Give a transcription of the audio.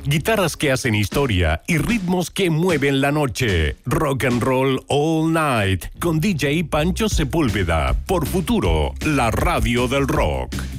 guitarras que hacen historia y ritmos que mueven la noche. Rock and Roll All Night con DJ Pancho Sepúlveda por Futuro, la radio del rock.